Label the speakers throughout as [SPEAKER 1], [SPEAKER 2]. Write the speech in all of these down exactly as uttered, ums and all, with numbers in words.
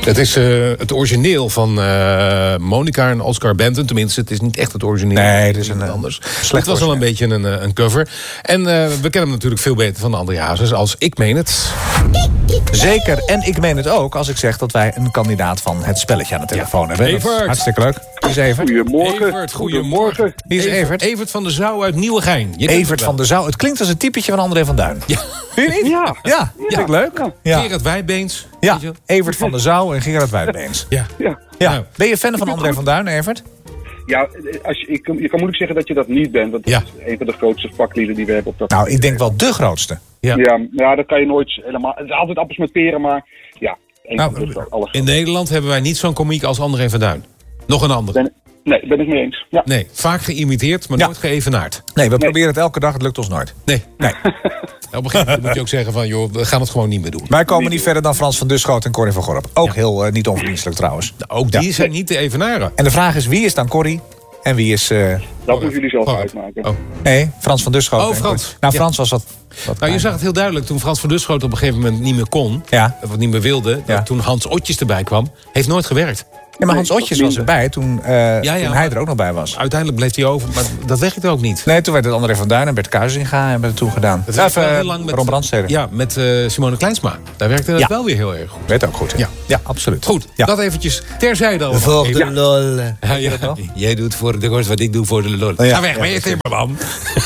[SPEAKER 1] Het is uh, het origineel van uh, Monica en Oscar Benton. Tenminste, het is niet echt het origineel.
[SPEAKER 2] Nee, het is een
[SPEAKER 1] anders.
[SPEAKER 2] Het
[SPEAKER 1] was al een beetje een, een cover. En uh, we kennen hem natuurlijk veel beter van de André Hazes als Ik Meen Het.
[SPEAKER 2] Zeker, en ik meen het ook als ik zeg dat wij een kandidaat van het spelletje aan de telefoon ja. hebben.
[SPEAKER 1] Evert.
[SPEAKER 2] Hartstikke leuk. Wie is Evert?
[SPEAKER 3] Goedemorgen.
[SPEAKER 1] Evert, goedemorgen.
[SPEAKER 2] Wie is Evert?
[SPEAKER 1] Evert van der Zouw uit Nieuwegein. Je
[SPEAKER 2] Evert van der Zouw. Het klinkt als een typetje van André van Duin.
[SPEAKER 1] Ja.
[SPEAKER 2] Vind je niet?
[SPEAKER 3] Ja.
[SPEAKER 2] Ja, ja. Vind ik leuk. Ja.
[SPEAKER 1] Gerard Wijbeens.
[SPEAKER 2] Ja, Evert van der Zouw en Gerard Wijbeens.
[SPEAKER 1] Ja.
[SPEAKER 3] Ja.
[SPEAKER 2] Ja.
[SPEAKER 1] Nou.
[SPEAKER 2] Ben je fan van André van Duin, Evert?
[SPEAKER 3] Ja, als je, ik, je kan moeilijk zeggen dat je dat niet bent. Want dat
[SPEAKER 1] Ja.
[SPEAKER 3] is een van de grootste vaklieden die we hebben op dat.
[SPEAKER 2] Nou, ik denk wel de grootste.
[SPEAKER 1] Ja.
[SPEAKER 3] Ja, ja, dat kan je nooit helemaal. Het is altijd appels met peren, maar ja. Een
[SPEAKER 2] Nou,
[SPEAKER 3] van de grootste, alles.
[SPEAKER 1] In Nederland hebben wij niet zo'n komiek als André van Duin. Nog een andere.
[SPEAKER 3] Ben, nee, ben ik mee eens. Ja.
[SPEAKER 1] Nee, vaak geïmiteerd, maar
[SPEAKER 2] Ja.
[SPEAKER 1] nooit geëvenaard.
[SPEAKER 2] Nee, we proberen het elke dag, het lukt ons nooit.
[SPEAKER 1] Nee.
[SPEAKER 2] Nee.
[SPEAKER 1] Op een gegeven moment moet je ook zeggen van, joh, we gaan het gewoon niet meer doen.
[SPEAKER 2] Wij komen niet verder dan Frans van Duschoot en Corrie van Gorp. Ook heel uh, niet onverdienstelijk trouwens.
[SPEAKER 1] Ook die
[SPEAKER 2] Ja.
[SPEAKER 1] zijn niet te evenaren.
[SPEAKER 2] En de vraag is, wie is dan Corrie en wie is... Uh...
[SPEAKER 3] Dat moeten jullie zelf
[SPEAKER 1] Oh.
[SPEAKER 3] uitmaken.
[SPEAKER 1] Oh.
[SPEAKER 2] Nee, Frans van Duschoot.
[SPEAKER 1] Oh,
[SPEAKER 2] en
[SPEAKER 1] Frans.
[SPEAKER 2] Corrie. Nou,
[SPEAKER 1] Ja.
[SPEAKER 2] Frans was wat... wat
[SPEAKER 1] Nou, je zag het heel duidelijk toen Frans van Duschoot op een gegeven moment niet meer kon.
[SPEAKER 2] Ja.
[SPEAKER 1] Of niet meer wilde.
[SPEAKER 2] Ja.
[SPEAKER 1] Toen Hans Otjes erbij kwam. Heeft nooit gewerkt.
[SPEAKER 2] Ja, maar Hans
[SPEAKER 3] Nee,
[SPEAKER 2] Otjes
[SPEAKER 3] dat
[SPEAKER 2] was erbij toen, uh,
[SPEAKER 1] ja,
[SPEAKER 2] toen hij
[SPEAKER 1] maar-
[SPEAKER 2] er ook nog bij was.
[SPEAKER 1] Uiteindelijk bleef hij over, maar dat werkte ook niet.
[SPEAKER 2] Nee, toen werd het André van Duin en Bert Kuizinga hebben het toen gedaan.
[SPEAKER 1] Het werkte wel
[SPEAKER 2] Even,
[SPEAKER 1] heel lang met,
[SPEAKER 2] Ron Brandstede.
[SPEAKER 1] Ja, met uh, Simone Kleinsma. Daar werkte het
[SPEAKER 2] Ja.
[SPEAKER 1] wel weer heel erg goed.
[SPEAKER 2] Weet ook goed, hè?
[SPEAKER 1] Ja.
[SPEAKER 2] Ja, absoluut.
[SPEAKER 1] Goed,
[SPEAKER 2] Ja.
[SPEAKER 1] dat eventjes terzijde allemaal.
[SPEAKER 2] Voor de
[SPEAKER 1] Even.
[SPEAKER 2] lol.
[SPEAKER 1] Ja, ja.
[SPEAKER 2] dat nog?
[SPEAKER 1] Jij doet voor de kost wat ik doe voor de lol.
[SPEAKER 2] ja.
[SPEAKER 1] Ga weg,
[SPEAKER 2] Ja,
[SPEAKER 1] ben je
[SPEAKER 2] precies.
[SPEAKER 1] timmerman.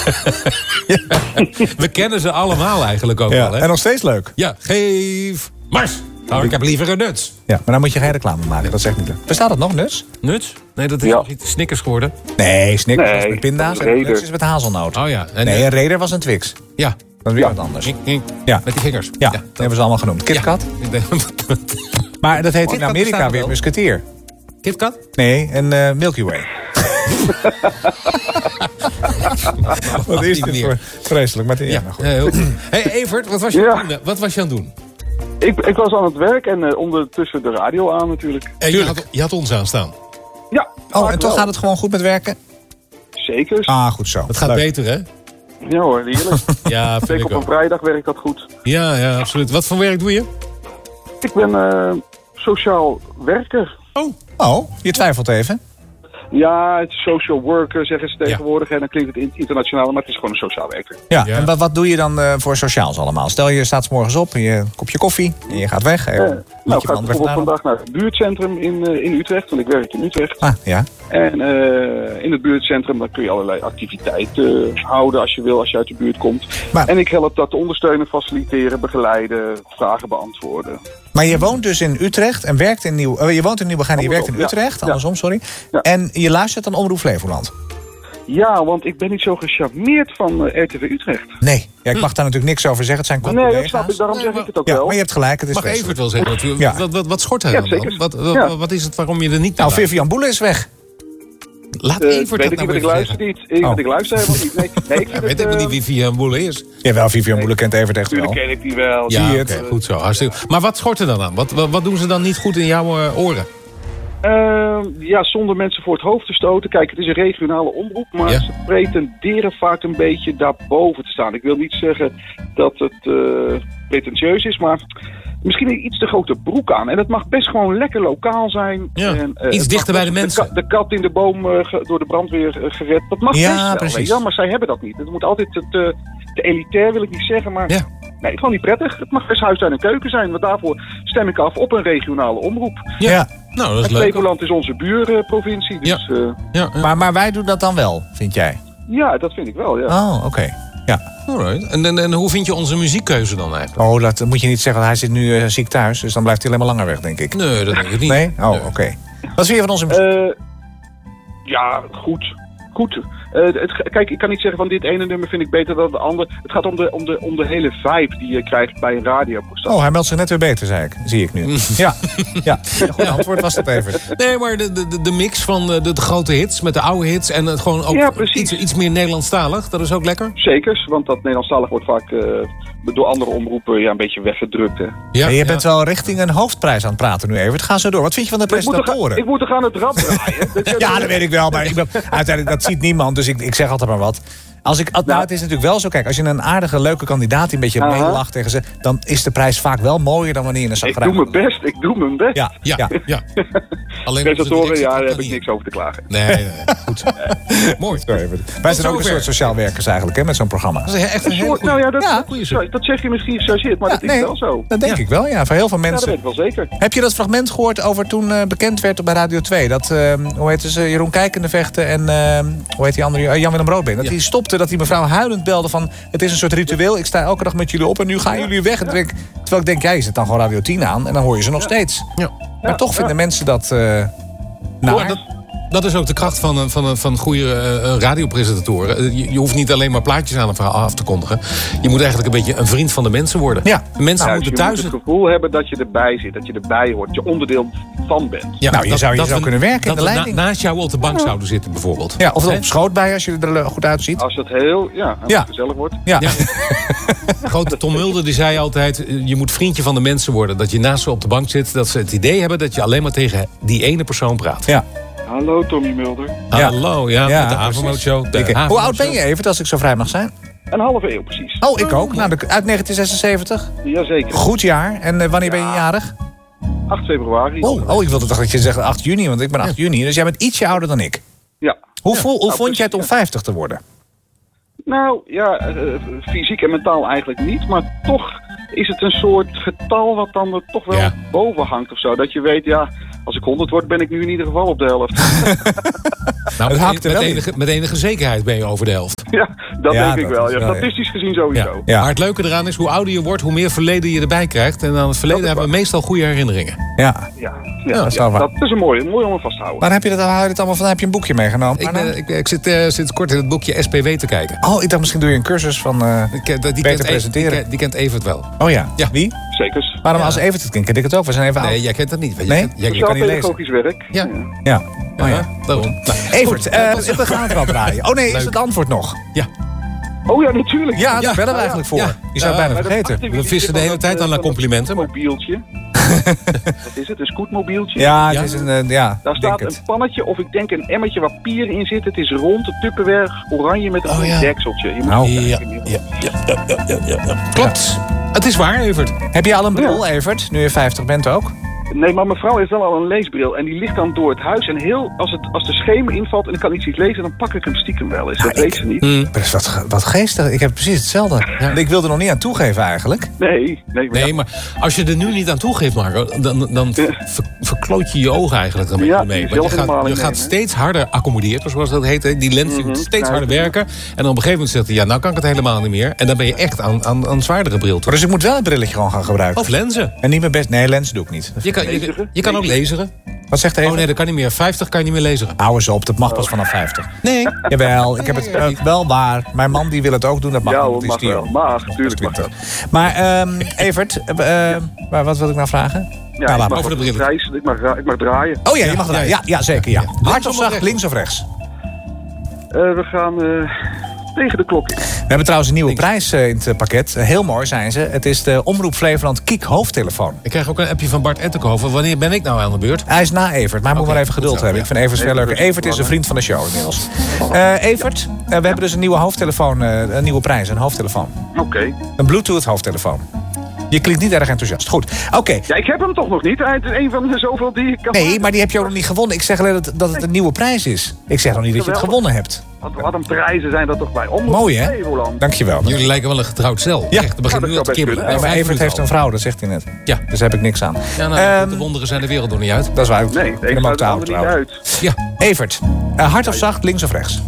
[SPEAKER 1] We kennen ze allemaal eigenlijk ook
[SPEAKER 2] Ja.
[SPEAKER 1] wel, hè?
[SPEAKER 2] En nog steeds leuk.
[SPEAKER 1] Ja, geef mars. Nou, ik heb liever een nuts.
[SPEAKER 2] Ja, maar dan moet je geen reclame maken, dat zegt niet. Bestaat dat nog, nuts?
[SPEAKER 1] Nuts? Nee, dat is
[SPEAKER 3] Ja.
[SPEAKER 1] nog iets Snickers geworden.
[SPEAKER 2] Nee, Snickers
[SPEAKER 3] Nee,
[SPEAKER 2] was met pinda's
[SPEAKER 3] dat
[SPEAKER 2] en
[SPEAKER 3] is Raider.
[SPEAKER 2] nuts is met hazelnoot.
[SPEAKER 1] Oh ja. En,
[SPEAKER 2] Nee,
[SPEAKER 1] eh,
[SPEAKER 2] een Raider was een Twix.
[SPEAKER 1] ja.
[SPEAKER 2] Dat is weer
[SPEAKER 3] Ja.
[SPEAKER 2] wat anders.
[SPEAKER 1] Ink, ink.
[SPEAKER 2] Ja.
[SPEAKER 1] Met die vingers.
[SPEAKER 2] Ja, dat hebben ze allemaal genoemd. KitKat.
[SPEAKER 1] Ja.
[SPEAKER 2] Maar dat heet in
[SPEAKER 1] KitKat
[SPEAKER 2] Amerika
[SPEAKER 1] bestaat
[SPEAKER 2] weer
[SPEAKER 1] wel.
[SPEAKER 2] Musketeer.
[SPEAKER 1] KitKat?
[SPEAKER 2] Nee, een uh, Milky Way. Wat is
[SPEAKER 1] niet
[SPEAKER 2] dit
[SPEAKER 1] meer.
[SPEAKER 2] voor vreselijk. Maar ja, nou goed.
[SPEAKER 1] Ja, heel goed. Hey Evert, wat was je,
[SPEAKER 3] Ja.
[SPEAKER 1] aan, het doen? Wat was je aan het doen?
[SPEAKER 3] Ik, ik was aan het werk en uh, ondertussen de radio aan natuurlijk.
[SPEAKER 1] En je, had, je had ons aanstaan.
[SPEAKER 3] Ja.
[SPEAKER 2] Oh,
[SPEAKER 3] vaak
[SPEAKER 2] en toch
[SPEAKER 3] wel.
[SPEAKER 2] gaat het gewoon goed met werken?
[SPEAKER 3] Zeker.
[SPEAKER 2] Ah, goed zo.
[SPEAKER 1] Het gaat
[SPEAKER 2] Leuk.
[SPEAKER 1] beter, hè?
[SPEAKER 3] Ja hoor, heerlijk.
[SPEAKER 1] Ja, vind
[SPEAKER 3] Zeker
[SPEAKER 1] ik
[SPEAKER 3] op een
[SPEAKER 1] ook.
[SPEAKER 3] vrijdag werkt dat goed.
[SPEAKER 1] Ja, ja, absoluut. Wat voor werk doe je?
[SPEAKER 3] Ik ben uh, sociaal werker.
[SPEAKER 1] Oh.
[SPEAKER 2] Oh, je twijfelt even.
[SPEAKER 3] Ja, het is social worker zeggen ze
[SPEAKER 1] Ja.
[SPEAKER 3] tegenwoordig. En dan klinkt het in- internationaal, maar het is gewoon een sociaal werker.
[SPEAKER 2] Ja,
[SPEAKER 1] Ja.
[SPEAKER 2] en wat, wat doe je dan uh, voor sociaals allemaal? Stel je staat 's morgens op, je kopje koffie en je gaat weg.
[SPEAKER 3] Uh,
[SPEAKER 2] Even,
[SPEAKER 3] nou,
[SPEAKER 2] liedje
[SPEAKER 3] ik ga
[SPEAKER 2] van André
[SPEAKER 3] bijvoorbeeld
[SPEAKER 2] van Duin.
[SPEAKER 3] vandaag naar het buurtcentrum in, uh, in Utrecht, want ik werk in Utrecht.
[SPEAKER 2] Ah, ja.
[SPEAKER 3] En uh, in het buurtcentrum dan kun je allerlei activiteiten uh, houden als je wil, als je uit de buurt komt.
[SPEAKER 2] Maar-
[SPEAKER 3] En ik help dat te ondersteunen, faciliteren, begeleiden, vragen beantwoorden.
[SPEAKER 2] Maar je woont dus in Utrecht en werkt in Nieuw... Uh, je woont in Nieuwegein en je werkt in
[SPEAKER 3] Andersom, ja.
[SPEAKER 2] Utrecht.
[SPEAKER 3] Ja.
[SPEAKER 2] Andersom, sorry.
[SPEAKER 3] Ja.
[SPEAKER 2] En je luistert dan Omroep Flevoland.
[SPEAKER 3] Ja, want ik ben niet zo gecharmeerd van uh, R T V Utrecht.
[SPEAKER 2] Nee. Ja, ik mag daar natuurlijk niks over zeggen. Het zijn
[SPEAKER 3] Nee,
[SPEAKER 2] collega's.
[SPEAKER 3] dat snap ik, daarom
[SPEAKER 1] Nee,
[SPEAKER 3] zeg
[SPEAKER 1] maar-
[SPEAKER 3] ik het ook
[SPEAKER 2] Ja,
[SPEAKER 3] wel.
[SPEAKER 2] maar je hebt gelijk. Het is
[SPEAKER 1] Mag
[SPEAKER 2] vreselijk.
[SPEAKER 1] Evert wel zeggen? Wat,
[SPEAKER 2] Ja.
[SPEAKER 1] wat, wat, wat schort hij
[SPEAKER 3] Ja,
[SPEAKER 1] dan? dan?
[SPEAKER 3] zeker.
[SPEAKER 1] Wat, wat,
[SPEAKER 3] Ja.
[SPEAKER 1] wat is het waarom je er niet naar
[SPEAKER 2] Nou,
[SPEAKER 1] luistert?
[SPEAKER 2] Vivian Boele is weg.
[SPEAKER 1] Laat
[SPEAKER 3] Uh,
[SPEAKER 1] Evert
[SPEAKER 3] weet
[SPEAKER 1] dat
[SPEAKER 3] ik
[SPEAKER 1] nou
[SPEAKER 3] niet,
[SPEAKER 1] even
[SPEAKER 3] want ik luister
[SPEAKER 1] zeggen.
[SPEAKER 3] niet. Ik,
[SPEAKER 2] Oh.
[SPEAKER 3] want ik luister helemaal niet. Nee, nee ik
[SPEAKER 1] Ja,
[SPEAKER 3] vind
[SPEAKER 1] weet
[SPEAKER 3] het,
[SPEAKER 1] helemaal
[SPEAKER 3] uh,
[SPEAKER 1] niet wie Vivian Boele is.
[SPEAKER 2] Jawel, Vivian Boele kent Evert echt wel.
[SPEAKER 3] Natuurlijk ken ik die wel.
[SPEAKER 1] Ja,
[SPEAKER 2] Zie je
[SPEAKER 1] oké,
[SPEAKER 2] het?
[SPEAKER 1] goed zo. Hartstikke. Maar wat schort er dan aan? Wat, wat, wat doen ze dan niet goed in jouw uh, oren?
[SPEAKER 3] Uh, ja, zonder mensen voor het hoofd te stoten. Kijk, het is een regionale omroep, maar
[SPEAKER 1] Ja.
[SPEAKER 3] ze pretenderen vaak een beetje daarboven te staan. Ik wil niet zeggen dat het uh, pretentieus is, maar misschien een iets te grote broek aan. En het mag best gewoon lekker lokaal zijn.
[SPEAKER 1] Ja,
[SPEAKER 3] en, uh,
[SPEAKER 1] iets
[SPEAKER 3] het
[SPEAKER 1] dichter
[SPEAKER 3] mag
[SPEAKER 1] bij de
[SPEAKER 3] best
[SPEAKER 1] mensen.
[SPEAKER 3] De, ka- de kat in de boom uh, ge- door de brandweer uh, gered. Dat mag
[SPEAKER 2] Ja,
[SPEAKER 3] best wel.
[SPEAKER 2] precies.
[SPEAKER 3] weet je wel, maar zij hebben dat niet. Het moet altijd te, te, te elitair, wil ik niet zeggen, maar...
[SPEAKER 1] Ja.
[SPEAKER 3] Nee, gewoon niet prettig. Het mag best huis, tuin en keuken zijn. Want daarvoor stem ik af op een regionale omroep.
[SPEAKER 1] Ja.
[SPEAKER 2] Ja.
[SPEAKER 1] Nou, dat is
[SPEAKER 3] En
[SPEAKER 1] leuk.
[SPEAKER 3] Flevoland is onze buurprovincie. Dus
[SPEAKER 1] Ja.
[SPEAKER 3] ja. Uh,
[SPEAKER 1] Ja, ja.
[SPEAKER 2] Maar, maar wij doen dat dan wel, vind jij?
[SPEAKER 3] ja, dat vind ik wel, ja.
[SPEAKER 2] Oh, oké. Ja.
[SPEAKER 1] Alright. En, en, en hoe vind je onze muziekkeuze dan eigenlijk?
[SPEAKER 2] Oh, dat moet je niet zeggen, want hij zit nu uh, ziek thuis. Dus dan blijft hij alleen maar langer weg, denk ik.
[SPEAKER 1] Nee, dat denk ik niet.
[SPEAKER 2] Nee? Oh, oké.
[SPEAKER 1] Nee.
[SPEAKER 2] Wat vind je van onze muziek?
[SPEAKER 3] Uh, ja, goed. Goed. Uh, het, kijk, ik kan niet zeggen van dit ene nummer vind ik beter dan de andere. Het gaat om de, om de, om de hele vibe die je krijgt bij een radioprestatie.
[SPEAKER 2] Oh, hij meldt zich net weer beter, zei ik. Zie ik nu. Ja, ja. Een goed antwoord was dat even.
[SPEAKER 1] Nee, maar de, de, de mix van de, de grote hits met de oude hits... en het gewoon ook
[SPEAKER 3] Ja, precies.
[SPEAKER 1] iets, iets meer Nederlandstalig, dat is ook lekker.
[SPEAKER 3] Zekers, want dat Nederlandstalig wordt vaak uh, door andere omroepen ja, een beetje weggedrukt. Hè.
[SPEAKER 1] Ja,
[SPEAKER 2] En je
[SPEAKER 1] ja.
[SPEAKER 2] bent wel richting een hoofdprijs aan het praten nu even. Ga zo door. Wat vind je van de
[SPEAKER 3] Ik moet, er,
[SPEAKER 2] presentatoren?
[SPEAKER 3] ik moet er gaan het rad draaien. Dat-
[SPEAKER 2] Ja, dat weet ik wel, maar ik ben, uiteindelijk dat ziet niemand, dus ik, ik zeg altijd maar wat. Als ik, nou,
[SPEAKER 3] Nou.
[SPEAKER 2] het is natuurlijk wel zo, kijk, als je een aardige, leuke kandidaat die een beetje
[SPEAKER 3] Aha.
[SPEAKER 2] meelacht tegen ze, dan is de prijs vaak wel mooier dan wanneer je een
[SPEAKER 3] Ik
[SPEAKER 2] zagrijn.
[SPEAKER 3] doe mijn best, ik doe mijn best.
[SPEAKER 2] Ja,
[SPEAKER 1] Ja,
[SPEAKER 2] ja.
[SPEAKER 1] ja. Alleen
[SPEAKER 3] Presentatoren, ja, daar heb ik
[SPEAKER 1] niet.
[SPEAKER 3] niks over te klagen.
[SPEAKER 1] Nee, nee, nee. Goed. Mooi.
[SPEAKER 2] Sorry, even. Wij zijn ook een
[SPEAKER 1] zover.
[SPEAKER 2] soort sociaal werkers eigenlijk, hè, met zo'n programma.
[SPEAKER 1] Dat is echt een
[SPEAKER 3] Een
[SPEAKER 1] hele
[SPEAKER 3] soort-
[SPEAKER 1] goede.
[SPEAKER 3] nou ja, dat,
[SPEAKER 2] Ja.
[SPEAKER 1] Goeie zo.
[SPEAKER 3] dat zeg je misschien gechargeerd, maar
[SPEAKER 2] Ja,
[SPEAKER 3] dat is
[SPEAKER 2] nee,
[SPEAKER 3] wel zo.
[SPEAKER 2] Dat denk
[SPEAKER 1] Ja.
[SPEAKER 2] ik wel, ja. Voor heel veel
[SPEAKER 3] Ja, dat
[SPEAKER 2] mensen.
[SPEAKER 3] weet ik wel zeker.
[SPEAKER 2] Heb je dat fragment gehoord over toen eh, bekend werd bij Radio twee? Dat, eh, hoe heet ze, Jeroen Kijkendevechten en, eh, hoe heet die andere, uh, Jan-Willem Roodbeen. Dat
[SPEAKER 1] Ja.
[SPEAKER 2] die stopte, dat die mevrouw huilend belde van, het is een soort ritueel. Ik sta elke dag met jullie op en nu gaan jullie weg. En toen denk ik- terwijl ik denk, jij je zet dan gewoon Radio tien aan en dan hoor je ze nog steeds.
[SPEAKER 1] Ja.
[SPEAKER 2] Maar toch vinden mensen dat... eh naar.
[SPEAKER 1] Dat, dat is ook de kracht van, een- van, een- van goede eh, radiopresentatoren. Eh, Je, je hoeft niet alleen maar plaatjes aan een verhaal af te kondigen. Je moet eigenlijk een beetje een vriend van de mensen worden.
[SPEAKER 2] Ja.
[SPEAKER 1] De mensen
[SPEAKER 3] Ja, dus
[SPEAKER 1] moeten
[SPEAKER 3] je
[SPEAKER 1] thuis...
[SPEAKER 3] moet het gevoel hebben dat je erbij zit, dat je erbij hoort, dat je onderdeel van bent.
[SPEAKER 1] Ja,
[SPEAKER 2] Nou, je zou- je zou
[SPEAKER 1] we-
[SPEAKER 2] kunnen werken in
[SPEAKER 1] dat
[SPEAKER 2] de
[SPEAKER 1] we
[SPEAKER 2] leiding.
[SPEAKER 1] Na, naast jou op de bank zouden zitten, bijvoorbeeld.
[SPEAKER 2] Ja, of er
[SPEAKER 1] Hè?
[SPEAKER 2] op schoot bij als je er eh, goed uitziet.
[SPEAKER 3] Als het heel ja, als
[SPEAKER 2] Ja.
[SPEAKER 3] het gezellig wordt.
[SPEAKER 2] Ja.
[SPEAKER 1] Ja. Grote Tom Mulder die zei altijd... eh, je moet vriendje van de mensen worden. Dat je naast ze op de bank zit. Dat ze het idee hebben dat je alleen maar tegen die ene persoon praat.
[SPEAKER 2] Ja.
[SPEAKER 3] Hallo Tommy Mulder.
[SPEAKER 2] Ja.
[SPEAKER 1] Hallo, ja,
[SPEAKER 2] Ja,
[SPEAKER 1] met de
[SPEAKER 2] precies.
[SPEAKER 1] Avondmootshow. de
[SPEAKER 2] Ik- Hoe
[SPEAKER 1] Avondmootshow.
[SPEAKER 2] oud ben je even, als ik zo vrij mag zijn?
[SPEAKER 3] Een halve eeuw precies.
[SPEAKER 2] Oh, ik ook. Nou, de- uit negentien zesenzeventig.
[SPEAKER 3] Jazeker.
[SPEAKER 2] Goed jaar. En eh, wanneer ben je jarig?
[SPEAKER 3] acht februari.
[SPEAKER 2] Oh, oh, ik wilde toch dat je zegt acht juni, want ik ben acht juni. Dus jij bent ietsje ouder dan ik.
[SPEAKER 3] Ja.
[SPEAKER 2] Hoe, vo- hoe
[SPEAKER 3] nou,
[SPEAKER 2] vond jij het om
[SPEAKER 3] precies,
[SPEAKER 2] vijftig te worden?
[SPEAKER 3] Nou ja, eh, fysiek en mentaal eigenlijk niet. Maar toch is het een soort getal wat dan er toch wel
[SPEAKER 1] Ja.
[SPEAKER 3] boven hangt of zo. Dat je weet, ja, als ik honderd word ben ik nu in ieder geval op de helft.
[SPEAKER 1] Nou,
[SPEAKER 2] Het
[SPEAKER 1] met,
[SPEAKER 2] haakt er
[SPEAKER 1] met,
[SPEAKER 2] wel in.
[SPEAKER 1] enige, met enige zekerheid ben je over de helft.
[SPEAKER 3] ja, dat
[SPEAKER 2] Ja,
[SPEAKER 3] denk ik
[SPEAKER 2] dat
[SPEAKER 3] wel.
[SPEAKER 2] is
[SPEAKER 3] Ja,
[SPEAKER 2] wel, ja.
[SPEAKER 3] statistisch gezien sowieso.
[SPEAKER 2] Ja.
[SPEAKER 1] Maar het leuke eraan is, hoe ouder je wordt, hoe meer verleden je erbij krijgt. En aan het verleden
[SPEAKER 3] is
[SPEAKER 1] hebben we meestal goede herinneringen.
[SPEAKER 2] Ja.
[SPEAKER 3] Ja,
[SPEAKER 2] Ja,
[SPEAKER 3] ja,
[SPEAKER 2] dat is
[SPEAKER 3] ja,
[SPEAKER 2] wel waar.
[SPEAKER 3] dat is een mooie, mooi om me vast te houden.
[SPEAKER 2] Waar heb je dat, hou je het allemaal van? Heb je een boekje meegenomen?
[SPEAKER 1] Ik,
[SPEAKER 2] Arno?
[SPEAKER 1] ben, ik, ik zit eh, sinds kort in het boekje S P W te kijken.
[SPEAKER 2] Oh, ik dacht misschien doe je een cursus van... eh,
[SPEAKER 1] Ik, eh, die,
[SPEAKER 2] Beter
[SPEAKER 1] kent, E-
[SPEAKER 2] presenteren.
[SPEAKER 1] Die, ken- die kent Evert wel.
[SPEAKER 2] Oh ja.
[SPEAKER 1] Ja.
[SPEAKER 2] Wie?
[SPEAKER 3] Zekers.
[SPEAKER 2] Waarom
[SPEAKER 1] Ja.
[SPEAKER 2] als Evert het kent, ken ik het ook. We zijn even oud.
[SPEAKER 1] Nee, jij kent dat niet. Jij
[SPEAKER 2] Nee?
[SPEAKER 1] kent- jij-
[SPEAKER 2] Je kan niet lezen.
[SPEAKER 3] Sociaal-pedagogisch werk.
[SPEAKER 1] Ja.
[SPEAKER 2] Ja. Oh ja.
[SPEAKER 1] daarom. Nou,
[SPEAKER 2] Evert,
[SPEAKER 1] goed,
[SPEAKER 2] eh,
[SPEAKER 1] dat is-
[SPEAKER 2] we gaan het wel draaien. Oh nee, is
[SPEAKER 1] Leuk.
[SPEAKER 2] het antwoord nog?
[SPEAKER 1] Ja,
[SPEAKER 3] Oh ja, natuurlijk.
[SPEAKER 2] Ja, daar
[SPEAKER 1] Ja.
[SPEAKER 2] bellen we eigenlijk voor.
[SPEAKER 1] Ja.
[SPEAKER 2] Je zou het
[SPEAKER 1] Ja,
[SPEAKER 2] bijna
[SPEAKER 3] Maar dat
[SPEAKER 2] vergeten.
[SPEAKER 3] activitie
[SPEAKER 1] We vissen de hele
[SPEAKER 3] van
[SPEAKER 1] tijd
[SPEAKER 3] dat,
[SPEAKER 1] aan naar
[SPEAKER 3] eh, van
[SPEAKER 1] complimenten,
[SPEAKER 3] dat
[SPEAKER 1] maar-
[SPEAKER 3] scootmobieltje. Wat is het? Een scootmobieltje?
[SPEAKER 2] Ja, het
[SPEAKER 1] Ja.
[SPEAKER 2] is een... eh, ja,
[SPEAKER 3] Daar
[SPEAKER 2] ik denk
[SPEAKER 3] staat
[SPEAKER 2] het.
[SPEAKER 3] een pannetje of ik denk een emmertje waar pier in zit. Het is rond, het tupperware, oranje met een
[SPEAKER 1] Oh,
[SPEAKER 3] groen
[SPEAKER 1] ja.
[SPEAKER 3] dekseltje. Je moet
[SPEAKER 2] Nou.
[SPEAKER 3] kijken,
[SPEAKER 1] ja,
[SPEAKER 3] Miel.
[SPEAKER 1] ja, ja, ja, ja, ja, ja, ja. Klopt. Het is waar, Evert.
[SPEAKER 2] Heb je al een bril, Evert? Nu je vijftig bent ook?
[SPEAKER 3] Nee, maar mijn vrouw heeft wel al een leesbril. En die ligt dan door het huis. En heel, als, het, als de schemer invalt en ik kan iets niet lezen, dan pak ik hem stiekem wel eens. Dat
[SPEAKER 2] Ja,
[SPEAKER 3] weet
[SPEAKER 2] ik-
[SPEAKER 3] ze niet.
[SPEAKER 1] Hm.
[SPEAKER 2] Dat is wat, wat geestig. Ik heb precies hetzelfde. Ik wilde er nog niet aan toegeven eigenlijk.
[SPEAKER 3] Nee, nee. Maar
[SPEAKER 1] Nee,
[SPEAKER 3] ja.
[SPEAKER 1] maar als je er nu niet aan toegeeft, Marco, dan, dan ver- verkloot je je ogen eigenlijk een beetje
[SPEAKER 3] Ja,
[SPEAKER 1] mee.
[SPEAKER 3] zelf
[SPEAKER 1] Want je gaat,
[SPEAKER 3] helemaal
[SPEAKER 1] je
[SPEAKER 3] in
[SPEAKER 1] gaat
[SPEAKER 3] nemen.
[SPEAKER 1] steeds harder accommodeerd, zoals dat heet. hè. Die lens die moet steeds
[SPEAKER 3] Ja,
[SPEAKER 1] harder
[SPEAKER 3] ja.
[SPEAKER 1] werken. En dan op een gegeven moment zegt hij, ja, nou kan ik het helemaal niet meer. En dan ben je echt aan, aan, aan een zwaardere bril toe.
[SPEAKER 2] Dus ik moet wel het brilletje gewoon gaan gebruiken.
[SPEAKER 1] Of lenzen.
[SPEAKER 2] En niet mijn best... Nee, lenzen doe ik niet.
[SPEAKER 1] Je kan, je,
[SPEAKER 3] Lezen.
[SPEAKER 1] je kan ook lezen.
[SPEAKER 2] Wat zegt hij?
[SPEAKER 1] Oh nee, dat kan niet meer. vijftig kan je niet meer lezen.
[SPEAKER 2] Hou eens op, dat mag pas vanaf vijftig.
[SPEAKER 1] Nee.
[SPEAKER 2] Jawel, ik heb het eh, wel waar. Mijn man die wil het ook doen, dat mag
[SPEAKER 3] Ja,
[SPEAKER 2] niet,
[SPEAKER 3] hoor,
[SPEAKER 2] want die
[SPEAKER 3] mag
[SPEAKER 2] is
[SPEAKER 3] wel.
[SPEAKER 2] die-
[SPEAKER 3] Mag, natuurlijk mag dat.
[SPEAKER 2] Maar ehm, Evert, eh, eh, maar wat wil ik nou vragen?
[SPEAKER 3] Ja,
[SPEAKER 2] laat
[SPEAKER 3] ik
[SPEAKER 2] maar.
[SPEAKER 3] mag
[SPEAKER 1] over de
[SPEAKER 3] wat
[SPEAKER 1] brillen.
[SPEAKER 3] reizen, ik, mag, ra- ik mag draaien.
[SPEAKER 2] Oh ja, je
[SPEAKER 1] Ja,
[SPEAKER 2] mag
[SPEAKER 1] ja,
[SPEAKER 2] draaien. Ja, ja, zeker. Ja. Hard
[SPEAKER 1] Links
[SPEAKER 2] of
[SPEAKER 1] of
[SPEAKER 2] zacht,
[SPEAKER 1] rechts?
[SPEAKER 2] links of rechts?
[SPEAKER 3] Eh, we gaan eh, tegen de klok in.
[SPEAKER 2] We hebben trouwens een nieuwe prijs eh, in het eh, pakket. Eh, Heel mooi zijn ze. Het is de Omroep Flevoland Kiek hoofdtelefoon.
[SPEAKER 1] Ik krijg ook een appje van Bart Ettenkoven. Wanneer ben ik nou aan de beurt?
[SPEAKER 2] Hij is na Evert, maar hij moet
[SPEAKER 1] Oké,
[SPEAKER 2] maar even
[SPEAKER 1] goed
[SPEAKER 2] geduld
[SPEAKER 1] zo,
[SPEAKER 2] hebben.
[SPEAKER 1] ja.
[SPEAKER 2] Ik vind Evert veel
[SPEAKER 3] Even
[SPEAKER 2] leuker. Evert is een vriend van de show inmiddels. Eh, Evert, eh, we hebben dus een nieuwe hoofdtelefoon, eh, een nieuwe prijs, een hoofdtelefoon.
[SPEAKER 3] Oké.
[SPEAKER 2] Een Bluetooth hoofdtelefoon. Je klinkt niet erg enthousiast. Goed, oké.
[SPEAKER 3] Ja, ik heb hem toch nog niet. Het is een van de zoveel die ik kan
[SPEAKER 2] Nee,
[SPEAKER 3] maken.
[SPEAKER 2] maar die heb je ook nog niet gewonnen. Ik zeg alleen dat, dat het een nieuwe prijs is. Ik zeg nog niet dat je het
[SPEAKER 3] Geweldig.
[SPEAKER 2] gewonnen hebt.
[SPEAKER 3] Wat, wat een prijzen zijn dat toch bij Omroep
[SPEAKER 2] Mooi, hè?
[SPEAKER 3] Flevoland.
[SPEAKER 2] Dankjewel.
[SPEAKER 1] Jullie lijken wel een getrouwd stel.
[SPEAKER 2] Ja.
[SPEAKER 1] Echt, het begint
[SPEAKER 3] Ja,
[SPEAKER 1] nu
[SPEAKER 3] dat
[SPEAKER 1] al te
[SPEAKER 3] zou best
[SPEAKER 1] kibbelen.
[SPEAKER 3] kunnen.
[SPEAKER 2] Ja, maar
[SPEAKER 1] Vijf
[SPEAKER 2] Evert heeft
[SPEAKER 1] minuten
[SPEAKER 2] een vrouw, dat zegt hij net.
[SPEAKER 1] Ja.
[SPEAKER 2] Dus daar heb ik niks aan.
[SPEAKER 1] al. Ja, nou,
[SPEAKER 2] Ehm,
[SPEAKER 1] de wonderen zijn de wereld nog niet uit.
[SPEAKER 2] Dat is waar.
[SPEAKER 3] Nee,
[SPEAKER 2] Ik
[SPEAKER 3] ik
[SPEAKER 2] vind hem
[SPEAKER 3] sluit
[SPEAKER 2] ook te
[SPEAKER 3] het
[SPEAKER 2] oud
[SPEAKER 3] ander niet
[SPEAKER 2] trouwens.
[SPEAKER 3] uit.
[SPEAKER 1] Ja.
[SPEAKER 2] Evert, eh, hard of zacht, links of rechts?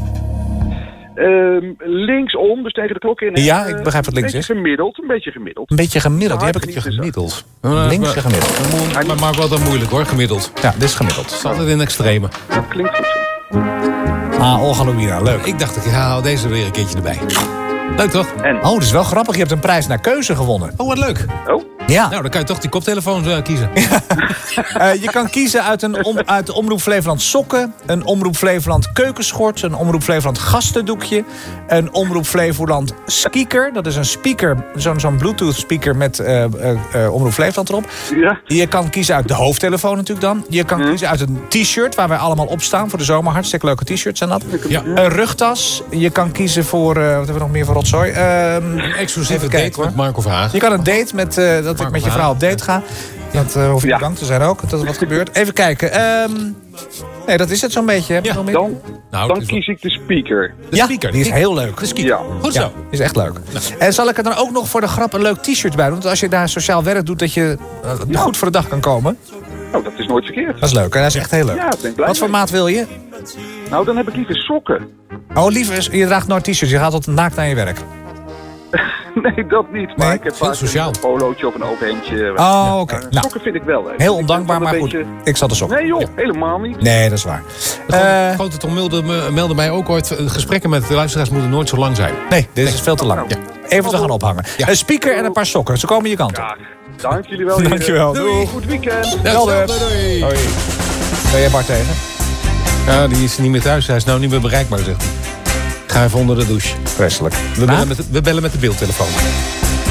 [SPEAKER 3] Ehm, linksom, dus tegen de klok in.
[SPEAKER 2] Ja,
[SPEAKER 3] En,
[SPEAKER 2] ik
[SPEAKER 3] eh,
[SPEAKER 2] begrijp wat links
[SPEAKER 3] een
[SPEAKER 2] is.
[SPEAKER 3] beetje gemiddeld, een beetje gemiddeld.
[SPEAKER 2] Een beetje gemiddeld. Die heb ik...
[SPEAKER 3] Hard niet.
[SPEAKER 1] Gemiddeld.
[SPEAKER 2] Links
[SPEAKER 1] maar,
[SPEAKER 2] gemiddeld.
[SPEAKER 1] maar, maar maakt wel dan moeilijk hoor, gemiddeld. Het
[SPEAKER 2] Ja, dit is gemiddeld.
[SPEAKER 1] is altijd in extreme.
[SPEAKER 3] Dat klinkt goed zo.
[SPEAKER 2] Ah, Olga Louina, leuk.
[SPEAKER 1] Ik dacht, ik haal deze weer een keertje erbij. Leuk toch?
[SPEAKER 3] En,
[SPEAKER 2] Oh, dat is wel grappig. Je hebt een prijs naar keuze gewonnen.
[SPEAKER 1] Oh, wat leuk.
[SPEAKER 3] oh,
[SPEAKER 2] Ja.
[SPEAKER 1] Nou, dan kan je toch die koptelefoon uh, kiezen.
[SPEAKER 2] Uh, je kan kiezen uit, een om, uit de Omroep Flevoland sokken... een Omroep Flevoland keukenschort... een Omroep Flevoland gastendoekje... een Omroep Flevoland speaker. Dat is een speaker, zo'n zo'n Bluetooth speaker... met uh, uh, uh, Omroep Flevoland erop.
[SPEAKER 3] Ja.
[SPEAKER 2] Je kan kiezen uit de hoofdtelefoon natuurlijk dan. Je kan
[SPEAKER 3] Hmm.
[SPEAKER 2] kiezen uit een t-shirt waar wij allemaal op staan... voor de zomer. Hartstikke leuke t-shirts zijn dat.
[SPEAKER 1] Ja.
[SPEAKER 2] Een rugtas. Je kan kiezen voor... Uh, wat hebben we nog meer voor rotzooi? Uh,
[SPEAKER 1] Een exclusieve
[SPEAKER 2] Even
[SPEAKER 1] date
[SPEAKER 2] kijken,
[SPEAKER 1] met Marco Verhagen.
[SPEAKER 2] je kan een date met, uh, dat ik met je vrouw op date ga. Dat uh, hoef je
[SPEAKER 3] Ja.
[SPEAKER 2] niet bang te zijn ook, dat er wat gebeurt. Even kijken. Um, nee, dat is het zo'n beetje. Heb je
[SPEAKER 1] Ja,
[SPEAKER 2] nog meer?
[SPEAKER 3] Dan,
[SPEAKER 1] Nou,
[SPEAKER 3] dan
[SPEAKER 1] het is wel-
[SPEAKER 3] kies ik de speaker.
[SPEAKER 1] De
[SPEAKER 2] ja,
[SPEAKER 1] speaker.
[SPEAKER 2] die is heel leuk.
[SPEAKER 1] De speaker.
[SPEAKER 3] Ja.
[SPEAKER 1] Goed
[SPEAKER 2] Ja,
[SPEAKER 1] zo.
[SPEAKER 2] die is echt leuk. En zal ik er dan ook nog voor de grap een leuk t-shirt bij doen? Want als je daar sociaal werk doet, dat je uh, goed voor de dag kan komen.
[SPEAKER 3] Nou, dat is nooit verkeerd.
[SPEAKER 2] Dat is leuk, hè? Dat is echt heel leuk.
[SPEAKER 3] Ja, daar ben ik blij
[SPEAKER 2] Wat voor
[SPEAKER 3] mee.
[SPEAKER 2] maat wil je?
[SPEAKER 3] Nou, dan heb ik liever sokken.
[SPEAKER 2] Oh, liever, je draagt nooit t-shirts. Je gaat tot naakt naar je werk.
[SPEAKER 3] Nee, dat niet. Maar
[SPEAKER 2] Nee,
[SPEAKER 3] ik heb
[SPEAKER 1] veel
[SPEAKER 3] vaak
[SPEAKER 1] sociaal.
[SPEAKER 3] een polootje of een overhemdje.
[SPEAKER 2] Oh, oké.
[SPEAKER 3] Uh,
[SPEAKER 2] Nou,
[SPEAKER 3] sokken vind ik wel leuk.
[SPEAKER 2] heel
[SPEAKER 3] Ik
[SPEAKER 2] ondankbaar,
[SPEAKER 3] vind
[SPEAKER 2] maar
[SPEAKER 3] het
[SPEAKER 2] goed.
[SPEAKER 3] wel een
[SPEAKER 2] Ik zal de sok.
[SPEAKER 3] beetje- Nee joh, helemaal niet.
[SPEAKER 2] Nee, dat is waar.
[SPEAKER 1] De
[SPEAKER 2] Eh,
[SPEAKER 1] grote Tom meldde, me- meldde mij ook ooit... uh, gesprekken met de luisteraars moeten nooit zo lang zijn.
[SPEAKER 2] nee, dit is veel te lang.
[SPEAKER 1] Ja.
[SPEAKER 2] Even te gaan ophangen.
[SPEAKER 1] Ja.
[SPEAKER 2] Een speaker en een paar sokken. Ze komen je kant op.
[SPEAKER 3] Ja, dank jullie wel. heren.
[SPEAKER 2] Dankjewel. Doei.
[SPEAKER 3] Goed weekend.
[SPEAKER 2] Helder.
[SPEAKER 1] Doei, doei.
[SPEAKER 2] Hoi. Ben jij Bart tegen?
[SPEAKER 1] Ja, die is niet meer thuis. Hij is nou niet meer bereikbaar, zegt hij. Ga even onder de douche.
[SPEAKER 2] Vreselijk.
[SPEAKER 1] We bellen met de, we bellen met de beeldtelefoon.